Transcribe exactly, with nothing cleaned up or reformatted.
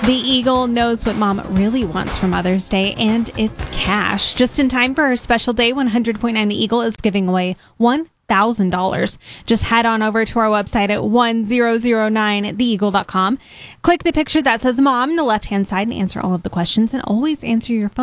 The Eagle knows what mom really wants for Mother's Day, and it's cash. Just in time for her special day, one hundred point nine The Eagle is giving away one thousand dollars. Just head on over to our website at one thousand nine the eagle dot com. Click the picture that says mom on the left-hand side and answer all of the questions, and always answer your phone.